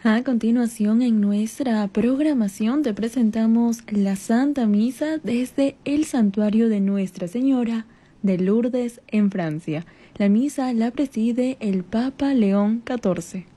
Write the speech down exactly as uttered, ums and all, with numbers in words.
A continuación, en nuestra programación te presentamos la Santa Misa desde el Santuario de Nuestra Señora de Lourdes en Francia. La misa la preside el Papa León catorce.